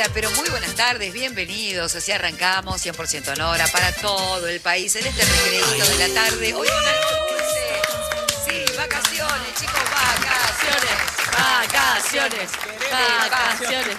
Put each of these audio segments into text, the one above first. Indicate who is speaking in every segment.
Speaker 1: pero muy buenas tardes, bienvenidos. Así arrancamos 100% en hora para todo el país en este recreito de la tarde. Hoy con algo dulce. Sí, vacaciones, chicos, vacaciones.
Speaker 2: Vacaciones.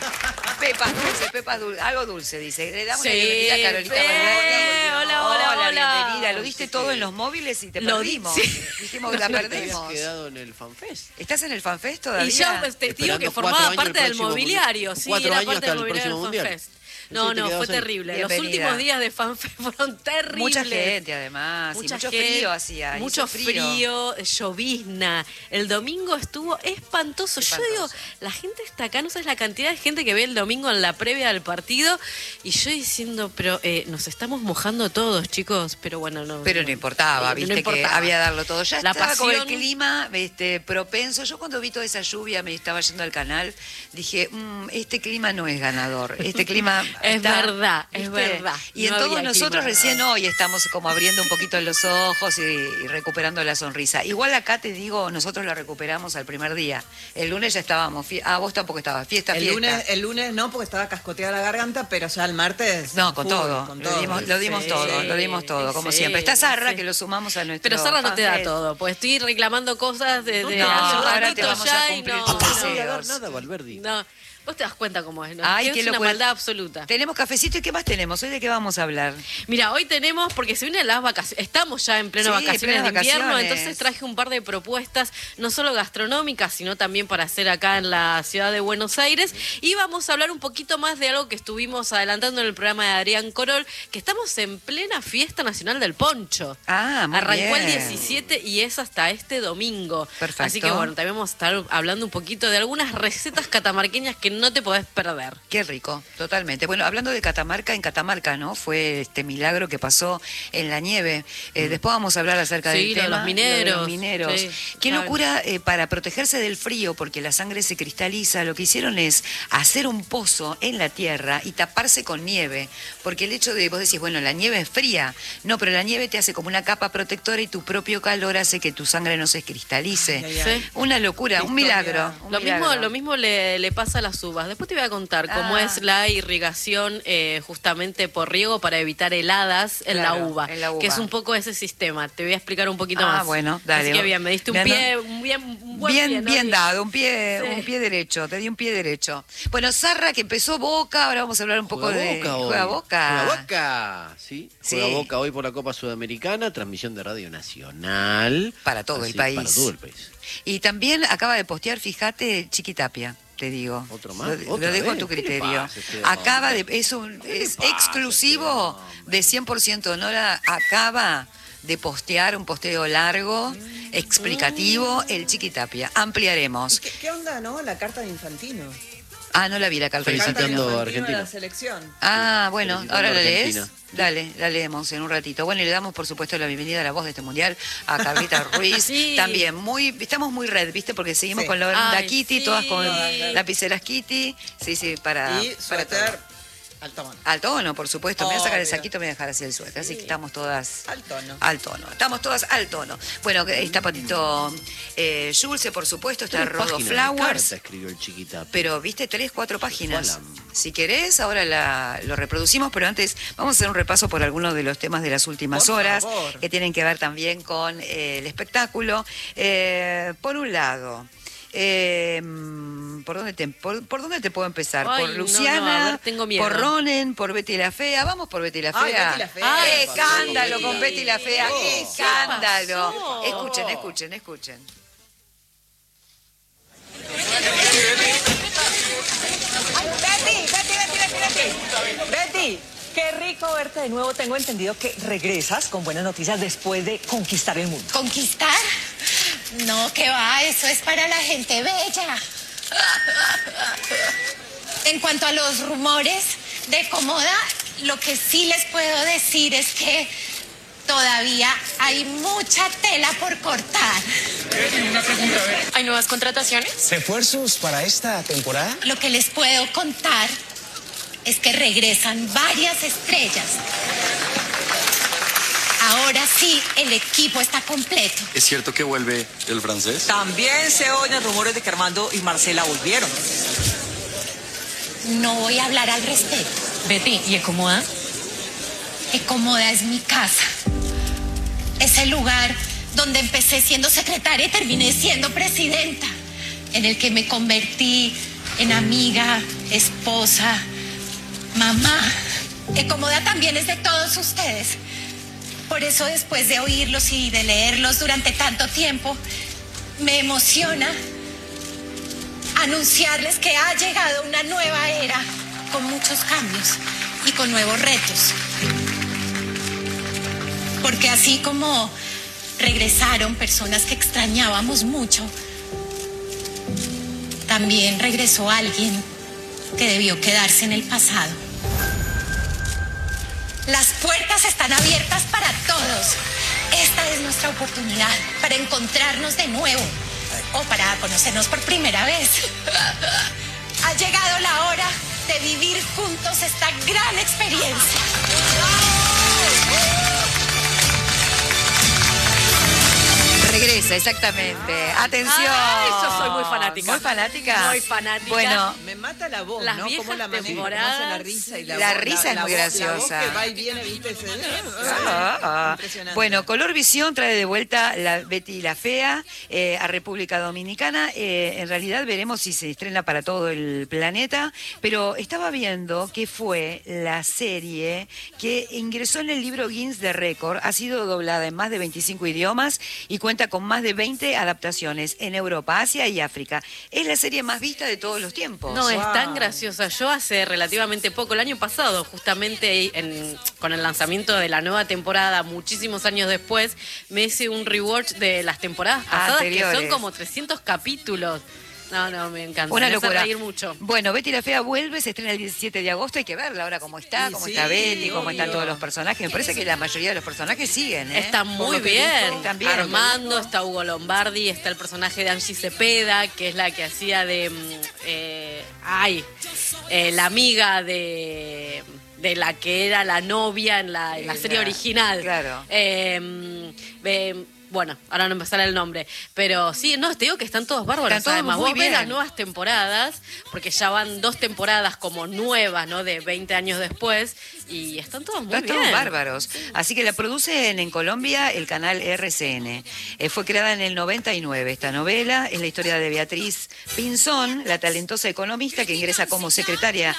Speaker 1: Pepas dulces, algo dulce, dice. Le damos
Speaker 2: Sí,
Speaker 1: la bienvenida a Carolita Valverde.
Speaker 2: Hola.
Speaker 1: Bienvenida. Lo diste todo en los móviles y te perdimos.
Speaker 2: Sí.
Speaker 1: Dijimos que la
Speaker 3: Te
Speaker 1: perdimos.
Speaker 3: habías quedado en el FanFest.
Speaker 1: ¿Estás en el FanFest todavía?
Speaker 2: Y yo te digo que formaba parte del mobiliario. Sí,
Speaker 3: 4
Speaker 2: era
Speaker 3: años
Speaker 2: parte
Speaker 3: hasta
Speaker 2: del
Speaker 3: el
Speaker 2: mobiliario
Speaker 3: próximo
Speaker 2: del
Speaker 3: mundial.
Speaker 2: FanFest. No, fue terrible.
Speaker 1: Bienvenida.
Speaker 2: Los últimos días de FanFest fueron terribles.
Speaker 1: Mucha gente, además.
Speaker 2: Mucha
Speaker 1: y mucho
Speaker 2: gente,
Speaker 1: frío hacía.
Speaker 2: Mucho frío, llovizna. El domingo estuvo espantoso. Yo digo, la gente está acá, no sabes la cantidad de gente que ve el domingo en la previa del partido. Y yo diciendo, pero nos estamos mojando todos, chicos. Pero bueno, no.
Speaker 1: Pero no importaba, viste,
Speaker 2: no importaba.
Speaker 1: que había que darlo todo. Ya
Speaker 2: La
Speaker 1: estaba con el
Speaker 2: pasión.
Speaker 1: clima propenso. Yo cuando vi toda esa lluvia, me estaba yendo al canal, dije, este clima no es ganador. Este clima
Speaker 2: Es
Speaker 1: está,
Speaker 2: verdad,
Speaker 1: ¿viste?
Speaker 2: es verdad.
Speaker 1: Y en
Speaker 2: No
Speaker 1: todos
Speaker 2: había
Speaker 1: nosotros
Speaker 2: clima.
Speaker 1: recién hoy estamos como abriendo un poquito los ojos y recuperando la sonrisa. Igual acá te digo, nosotros la recuperamos al primer día. El lunes ya estábamos, vos tampoco estabas, fiesta.
Speaker 4: El lunes no, porque estaba cascoteada la garganta, pero ya el martes...
Speaker 1: No, con
Speaker 4: full,
Speaker 1: todo.
Speaker 4: con
Speaker 1: Lo dimos
Speaker 2: Sí,
Speaker 1: todo, como
Speaker 2: sí,
Speaker 1: siempre. Está Sarra,
Speaker 2: sí.
Speaker 1: que lo sumamos a nuestro
Speaker 2: Pero Sarra no te da
Speaker 1: fanfest.
Speaker 2: todo, pues estoy reclamando cosas de
Speaker 1: No,
Speaker 2: hace un
Speaker 1: ahora
Speaker 2: ratito
Speaker 1: te vamos
Speaker 2: ya
Speaker 1: a
Speaker 2: y
Speaker 1: cumplir
Speaker 2: no.
Speaker 1: tus
Speaker 3: No te voy a dar
Speaker 1: deseos.
Speaker 3: nada, Valverdi.
Speaker 2: No, vos te das cuenta cómo es, ¿no?
Speaker 1: Ay,
Speaker 2: Que
Speaker 1: qué
Speaker 2: es una
Speaker 1: locura.
Speaker 2: maldad absoluta.
Speaker 1: Tenemos cafecito y ¿qué más tenemos? ¿Hoy de qué vamos a hablar?
Speaker 2: Mira, hoy tenemos, porque se vienen las vacaciones, estamos ya en pleno
Speaker 1: Sí,
Speaker 2: vacaciones
Speaker 1: plenas
Speaker 2: de invierno,
Speaker 1: vacaciones.
Speaker 2: entonces traje un par de propuestas, no solo gastronómicas, sino también para hacer acá en la ciudad de Buenos Aires. Y vamos a hablar un poquito más de algo que estuvimos adelantando en el programa de Adrián Corol, que estamos en plena fiesta nacional del poncho.
Speaker 1: Ah, muy
Speaker 2: Arrancó
Speaker 1: bien.
Speaker 2: el 17 y es hasta este domingo.
Speaker 1: Perfecto.
Speaker 2: Así que bueno, también vamos a estar hablando un poquito de algunas recetas catamarqueñas que no te podés perder.
Speaker 1: Qué rico, totalmente. Bueno, hablando de Catamarca, en Catamarca, ¿no? Fue este milagro que pasó en la nieve. Después vamos a hablar acerca
Speaker 2: Sí,
Speaker 1: del
Speaker 2: lo de
Speaker 1: tema.
Speaker 2: los mineros.
Speaker 1: Lo de los mineros.
Speaker 2: Sí,
Speaker 1: Qué
Speaker 2: claro.
Speaker 1: locura para protegerse del frío, porque la sangre se cristaliza. Lo que hicieron es hacer un pozo en la tierra y taparse con nieve. Porque el hecho de, vos decís, bueno, la nieve es fría. No, pero la nieve te hace como una capa protectora y tu propio calor hace que tu sangre no se cristalice.
Speaker 2: Sí.
Speaker 1: Una locura, un milagro. un milagro.
Speaker 2: Lo mismo le pasa a las uvas. Después te voy a contar cómo
Speaker 1: Ah.
Speaker 2: es la irrigación justamente por riego para evitar heladas en
Speaker 1: Claro,
Speaker 2: la uva,
Speaker 1: en la uva.
Speaker 2: que es un poco ese sistema. Te voy a explicar un poquito
Speaker 1: Ah,
Speaker 2: más.
Speaker 1: bueno, dale.
Speaker 2: Así que bien, me diste un
Speaker 1: Me
Speaker 2: pie, un buen pie, ¿no?
Speaker 1: Bien dado, un
Speaker 2: Sí.
Speaker 1: pie derecho, te di un pie derecho. Bueno, Sarra, que empezó Boca, ahora vamos a hablar un poco de...
Speaker 3: Juega Boca.
Speaker 1: Juega Boca.
Speaker 3: Juega Boca, sí.
Speaker 1: Sí.
Speaker 3: Juega Boca hoy por la Copa Sudamericana, transmisión de Radio Nacional.
Speaker 1: Para todo el país.
Speaker 3: Para todo el país.
Speaker 1: Y también acaba de postear, fíjate, Chiquitapia, te digo.
Speaker 3: ¿Otro más?
Speaker 1: Lo
Speaker 3: ¿Otra
Speaker 1: dejo a
Speaker 3: vez?
Speaker 1: tu
Speaker 3: ¿Qué le
Speaker 1: criterio.
Speaker 3: pasa a este
Speaker 1: Acaba de...
Speaker 3: hombre?
Speaker 1: Es
Speaker 3: pasa a
Speaker 1: exclusivo
Speaker 3: este
Speaker 1: de 100% Nora, acaba de postear un posteo largo, explicativo, el Chiquitapia. Ampliaremos.
Speaker 4: ¿Qué onda, no? La carta de Infantino.
Speaker 1: Ah, no la vi la carta.
Speaker 3: Felicitando
Speaker 4: Carta de
Speaker 3: a
Speaker 4: Infantino
Speaker 3: Argentina.
Speaker 4: de la selección.
Speaker 1: Ah, bueno,
Speaker 3: Felicitando
Speaker 1: ahora
Speaker 3: a
Speaker 1: la lees.
Speaker 3: Argentina.
Speaker 1: Dale, la leemos en un ratito. Bueno, y le damos, por supuesto, la bienvenida a la voz de este mundial, a Carlita Ruiz.
Speaker 2: Sí.
Speaker 1: También, estamos muy red, ¿viste? Porque seguimos
Speaker 4: Sí.
Speaker 1: con la onda
Speaker 2: Ay,
Speaker 1: Kitty,
Speaker 2: sí.
Speaker 1: todas con lapiceras Kitty. Sí, para
Speaker 4: Y
Speaker 1: todo.
Speaker 4: suéter al tono.
Speaker 1: Al tono, por supuesto. Me voy a sacar el
Speaker 4: Obvio.
Speaker 1: saquito y me voy a dejar así el suéter. Así que estamos todas...
Speaker 4: Al tono.
Speaker 1: Al tono. Estamos todas al tono. Bueno, está Patito Schulze, por supuesto, está
Speaker 3: 3
Speaker 1: Rodo
Speaker 3: páginas de
Speaker 1: Flowers.
Speaker 3: carta escribió el Chiquitapia.
Speaker 1: Pero, viste, 3, 4 páginas.
Speaker 3: fue
Speaker 1: Si querés, ahora lo reproducimos, pero antes vamos a hacer un repaso por algunos de los temas de las últimas
Speaker 4: Por
Speaker 1: horas,
Speaker 4: favor.
Speaker 1: que tienen que ver también con el espectáculo. Por un lado... ¿por dónde te puedo empezar?
Speaker 2: Ay,
Speaker 1: ¿Por
Speaker 2: no,
Speaker 1: Luciana?
Speaker 2: a ver, tengo miedo.
Speaker 1: ¿Por Ronen? ¿Por Betty la Fea? Vamos por Betty la Fea.
Speaker 4: Ay, Betty la Fea.
Speaker 1: ¡Qué
Speaker 4: Ay,
Speaker 1: escándalo
Speaker 4: sí.
Speaker 1: con Betty la Fea! ¡Qué
Speaker 4: ¿Qué
Speaker 1: escándalo!
Speaker 2: pasó?
Speaker 1: Escuchen.
Speaker 5: Betty, qué rico verte de nuevo. Tengo entendido que regresas con buenas noticias después de conquistar el mundo.
Speaker 6: ¿Conquistar? No, que va, eso es para la gente bella. En cuanto a los rumores de Comoda, lo que sí les puedo decir es que todavía hay mucha tela por cortar.
Speaker 7: ¿Hay nuevas contrataciones?
Speaker 8: ¿Refuerzos para esta temporada?
Speaker 6: Lo que les puedo contar es que regresan varias estrellas. Ahora sí, el equipo está completo.
Speaker 9: ¿Es cierto que vuelve el francés?
Speaker 5: También se oyen rumores de que Armando y Marcela volvieron.
Speaker 6: no voy a hablar al respecto.
Speaker 5: Betty, ¿y Ecomoda?
Speaker 6: Ecomoda es mi casa. Es el lugar donde empecé siendo secretaria y terminé siendo presidenta, en el que me convertí en amiga, esposa, mamá. Ecomoda también es de todos ustedes. Por eso, después de oírlos y de leerlos durante tanto tiempo, me emociona anunciarles que ha llegado una nueva era con muchos cambios y con nuevos retos. Porque así como regresaron personas que extrañábamos mucho, también regresó alguien que debió quedarse en el pasado. Las puertas están abiertas para todos. Esta es nuestra oportunidad para encontrarnos de nuevo o para conocernos por primera vez. Ha llegado la hora de vivir juntos esta gran experiencia.
Speaker 1: Regresa, exactamente. Atención.
Speaker 2: Yo soy muy fanática.
Speaker 1: ¿Muy fanática?
Speaker 2: Muy fanática.
Speaker 1: Bueno,
Speaker 4: Me mata la voz,
Speaker 2: Las
Speaker 4: ¿no?
Speaker 2: viejas
Speaker 4: Cómo la maneja, cómo hace
Speaker 2: temporadas.
Speaker 4: la risa y
Speaker 1: La
Speaker 4: voz,
Speaker 1: risa es muy
Speaker 4: voz,
Speaker 1: graciosa.
Speaker 4: La voz que va y viene, ¿viste? Impresionante.
Speaker 1: Bueno, Color Visión trae de vuelta la Betty la Fea a República Dominicana. En realidad veremos si se estrena para todo el planeta, pero estaba viendo que fue la serie que ingresó en el libro Guinness de Récord, ha sido doblada en más de 25 idiomas y cuenta con más de 20 adaptaciones en Europa, Asia y África. Es la serie más vista de todos los tiempos.
Speaker 2: No, es tan graciosa. Yo hace relativamente poco, el año pasado, justamente con el lanzamiento de la nueva temporada, muchísimos años después, me hice un rewatch de las temporadas pasadas,
Speaker 1: anteriores,
Speaker 2: que son como 300 capítulos. No, me encanta.
Speaker 1: Una
Speaker 2: me hace
Speaker 1: locura.
Speaker 2: reír mucho.
Speaker 1: Bueno, Betty la Fea vuelve, se estrena el 17 de agosto, hay que verla ahora cómo está,
Speaker 4: Y
Speaker 1: cómo
Speaker 4: sí,
Speaker 1: está Betty, cómo están
Speaker 4: obvio.
Speaker 1: todos los personajes. Me parece que la mayoría de los personajes siguen, ¿eh?
Speaker 2: Está
Speaker 1: Por
Speaker 2: muy
Speaker 1: lo que
Speaker 2: bien.
Speaker 1: dijo, están bien.
Speaker 2: Armando, está Hugo Lombardi, está el personaje de Angie Cepeda, que es la que hacía de... la amiga de la que era la novia en la serie original.
Speaker 1: Claro.
Speaker 2: Bueno, ahora no me sale el nombre. Pero sí, no, te digo que están todos bárbaros.
Speaker 1: Están todos
Speaker 2: Además,
Speaker 1: muy
Speaker 2: vos ves
Speaker 1: bien.
Speaker 2: las nuevas temporadas, porque ya van 2 temporadas como nuevas, ¿no? De 20 años después, y están todos muy
Speaker 1: Están
Speaker 2: bien.
Speaker 1: todos bárbaros. Así que la producen en Colombia el canal RCN. Fue creada en el 99 esta novela. Es la historia de Beatriz Pinzón, la talentosa economista que ingresa como secretaria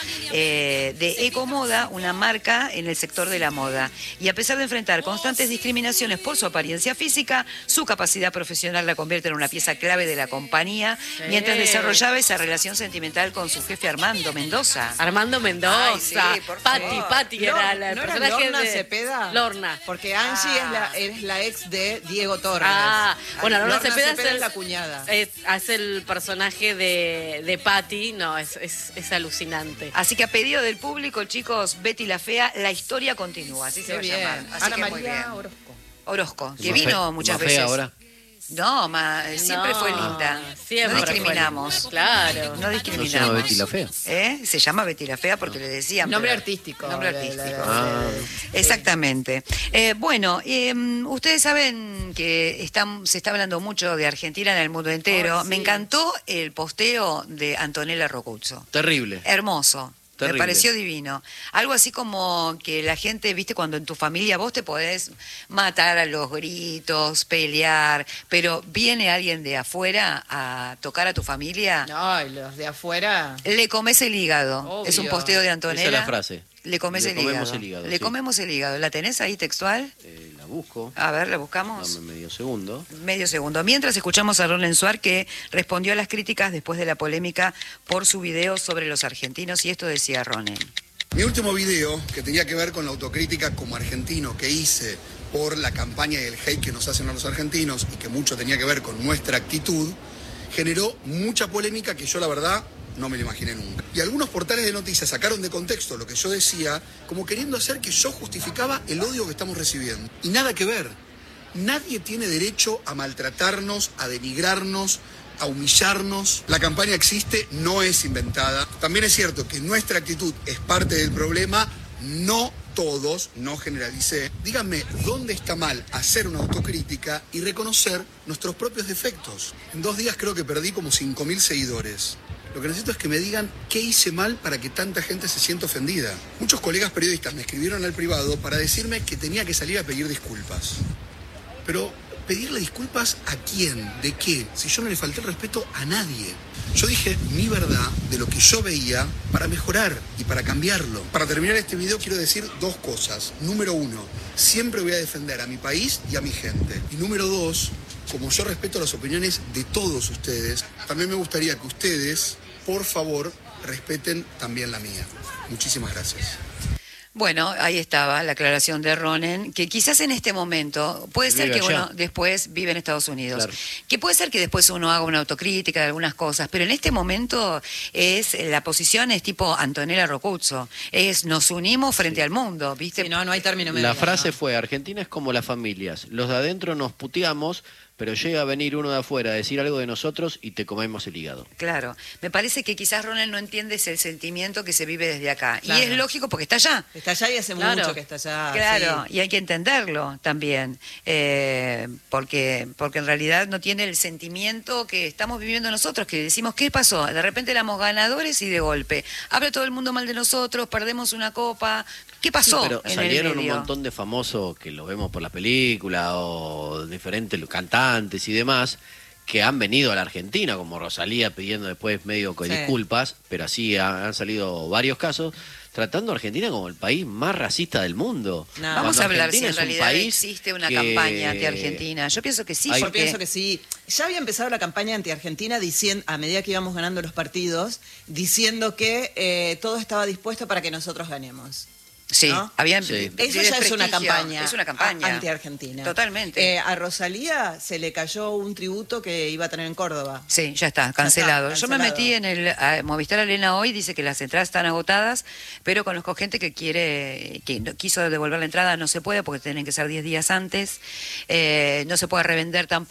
Speaker 1: de Ecomoda, una marca en el sector de la moda. Y a pesar de enfrentar constantes discriminaciones por su apariencia física, su capacidad profesional la convierte en una pieza clave de la compañía, mientras desarrollaba esa relación sentimental con su jefe Armando Mendoza.
Speaker 2: Armando Mendoza,
Speaker 1: Ay, sí, por favor.
Speaker 2: Patti, que era el
Speaker 4: ¿No era
Speaker 2: personaje
Speaker 4: Lorna
Speaker 2: de
Speaker 4: Cepeda?
Speaker 2: Lorna.
Speaker 4: Porque Angie es la ex de Diego Torres.
Speaker 2: Bueno, Lorna
Speaker 4: Lorna
Speaker 2: Cepeda
Speaker 4: es la cuñada.
Speaker 2: hace el personaje de Patti. No, es alucinante.
Speaker 1: Así que a pedido del público, chicos, Betty la Fea, la historia continúa, así se
Speaker 4: Qué
Speaker 1: va a
Speaker 4: bien.
Speaker 1: llamar. Así
Speaker 4: Ana
Speaker 1: que muy bien.
Speaker 4: María Orozco.
Speaker 1: Orozco, que
Speaker 3: Más
Speaker 1: vino
Speaker 3: fe-
Speaker 1: muchas
Speaker 3: más fea
Speaker 1: veces.
Speaker 3: ahora.
Speaker 1: No, siempre
Speaker 2: No,
Speaker 1: fue linda.
Speaker 2: siempre
Speaker 1: No
Speaker 2: fue
Speaker 1: discriminamos.
Speaker 2: linda. Claro.
Speaker 1: No
Speaker 3: No se
Speaker 1: discriminamos.
Speaker 3: llama Betty la Fea.
Speaker 1: Se llama Betty la Fea porque le decían.
Speaker 4: Nombre
Speaker 1: pero-
Speaker 4: artístico.
Speaker 1: Nombre artístico.
Speaker 3: Ah.
Speaker 1: Exactamente. Bueno, ustedes saben que se está hablando mucho de Argentina en el mundo entero.
Speaker 4: Ay, sí.
Speaker 1: Me encantó el posteo de Antonella Rocuzzo.
Speaker 3: Terrible.
Speaker 1: Hermoso. Me
Speaker 3: Terrible.
Speaker 1: pareció divino. Algo así como que la gente, viste, cuando en tu familia vos te podés matar a los gritos, pelear, pero viene alguien de afuera a tocar a tu familia,
Speaker 4: No, y los de afuera.
Speaker 1: le comes el hígado.
Speaker 4: Obvio.
Speaker 1: Es un posteo de Antonella.
Speaker 3: Esa es la frase.
Speaker 1: Le comes el
Speaker 3: comemos
Speaker 1: hígado.
Speaker 3: el hígado,
Speaker 1: Le
Speaker 3: sí.
Speaker 1: comemos el hígado. ¿La tenés ahí textual?
Speaker 3: La busco.
Speaker 1: A ver, la buscamos.
Speaker 3: Dame medio segundo.
Speaker 1: Medio segundo. Mientras escuchamos a Ronen Suar, que respondió a las críticas después de la polémica por su video sobre los argentinos, y esto decía Ronen.
Speaker 9: Mi último video, que tenía que ver con la autocrítica como argentino que hice por la campaña y el hate que nos hacen a los argentinos y que mucho tenía que ver con nuestra actitud, generó mucha polémica que yo la verdad no me lo imaginé nunca. Y algunos portales de noticias sacaron de contexto lo que yo decía como queriendo hacer que yo justificaba el odio que estamos recibiendo. Y nada que ver. Nadie tiene derecho a maltratarnos, a denigrarnos, a humillarnos. La campaña existe, no es inventada. También es cierto que nuestra actitud es parte del problema, no todos, no generalicé. Díganme, ¿dónde está mal hacer una autocrítica y reconocer nuestros propios defectos? En 2 días creo que perdí como 5.000 seguidores. Lo que necesito es que me digan qué hice mal para que tanta gente se sienta ofendida. Muchos colegas periodistas me escribieron al privado para decirme que tenía que salir a pedir disculpas. Pero, ¿pedirle disculpas a quién? ¿De qué? Si yo no le falté el respeto a nadie. Yo dije mi verdad de lo que yo veía para mejorar y para cambiarlo. Para terminar este video quiero decir 2 cosas. Número 1, siempre voy a defender a mi país y a mi gente. Y número 2, como yo respeto las opiniones de todos ustedes, también me gustaría que ustedes, por favor, respeten también la mía. Muchísimas gracias.
Speaker 1: Bueno, ahí estaba la aclaración de Ronen, que quizás en este momento, puede ser que uno después vive en Estados Unidos, claro, que puede ser que después uno haga una autocrítica de algunas cosas, pero en este momento la posición es tipo Antonella Rocuzzo, nos unimos frente al mundo, ¿viste?
Speaker 4: Sí, no hay término medio.
Speaker 3: La frase fue, Argentina es como las familias, los de adentro nos puteamos, pero llega a venir uno de afuera a decir algo de nosotros y te comemos el hígado.
Speaker 1: Claro, me parece que quizás Ronen no entiende ese sentimiento que se vive desde acá.
Speaker 4: Claro.
Speaker 1: Y es lógico porque está allá.
Speaker 4: Está allá y hace mucho que está allá.
Speaker 1: Claro,
Speaker 4: sí.
Speaker 1: Y hay que entenderlo también, porque en realidad no tiene el sentimiento que estamos viviendo nosotros, que decimos, ¿qué pasó? De repente éramos ganadores y de golpe. Habla todo el mundo mal de nosotros, perdemos una copa. ¿Qué pasó?
Speaker 3: Sí, pero
Speaker 1: en
Speaker 3: salieron
Speaker 1: el
Speaker 3: un
Speaker 1: medio?
Speaker 3: montón de famosos que los vemos por la película o diferentes cantantes y demás que han venido a la Argentina, como Rosalía pidiendo después medio que disculpas, pero así han salido varios casos, tratando a Argentina como el país más racista del mundo.
Speaker 1: No. Vamos a hablar si en
Speaker 3: es un
Speaker 1: realidad
Speaker 3: país
Speaker 1: existe una campaña anti-Argentina. Yo pienso que sí.
Speaker 4: Yo pienso que sí. Ya había empezado la campaña anti-Argentina a medida que íbamos ganando los partidos, diciendo que todo estaba dispuesto para que nosotros ganemos.
Speaker 1: Sí,
Speaker 4: ¿no? Eso ya es una campaña, anti-argentina.
Speaker 1: Totalmente.
Speaker 4: A Rosalía se le cayó un tributo que iba a tener en Córdoba.
Speaker 1: Sí, ya está, cancelado. Yo me metí en el Movistar Arena hoy, dice que las entradas están agotadas, pero conozco gente que quiso devolver la entrada, no se puede porque tienen que ser 10 días antes, no se puede revender tampoco.